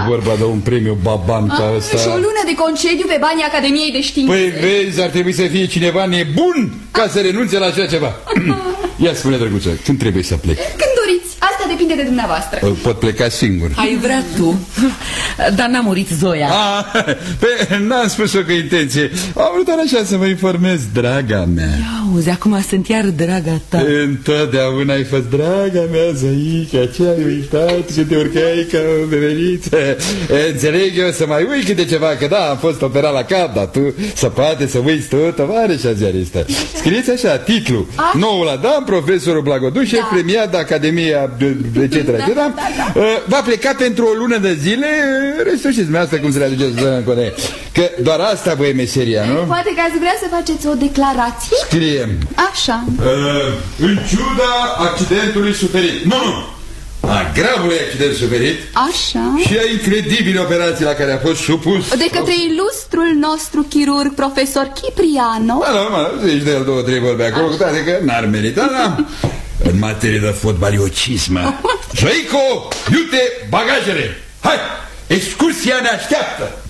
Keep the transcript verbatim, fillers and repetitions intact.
vorba de un premiu baban ca ăsta. Și o lună de concediu pe banii Academiei de Științe. Păi vezi, ar trebui să fie cineva nebun ca să renunțe la așa ceva. Ia spune, drăguță, când trebuie să plec? Când doriți, asta depinde de dumneavoastră. Pot pleca singur. Ai vrea tu, dar n-a murit Zoia. Ah, pe, n-am spus-o cu intenție. Am vrut așa să mă informez, draga mea. Ia auzi, acum sunt iar draga ta. Întotdeauna ai fost draga mea, Zoica. Ce ai uitat și te urcai ca o beberiță. Înțeleg eu să mai uiți câte ceva, că da, am fost operat la cap, dar tu să poate să uiți tu, tovarășa ziaristă. Scrieți așa, titlu: A? Noul Adam, profesorul Blagodușe, da. Premiat de Academia, et cetera. Da, da, da. Va pleca pentru o lună de zile. Restul știți dumneavoastră cum se le aduceți în cone. Că doar asta vă e meseria, nu? Poate că ați vrea să faceți o declarație? Scriem. Așa. uh, În ciuda accidentului suferit. Nu, nu, a gravului accident suferit. Așa. Și a incredibile operații la care a fost supus de către ilustrul nostru chirurg, profesor Cipriano. Da, da, mă, zici de el două, trei vorbe acolo, cu toate că n-ar merita, da. În materie de fotbaliocismă. Zoico, iute bagajele. Hai, excursia ne așteaptă.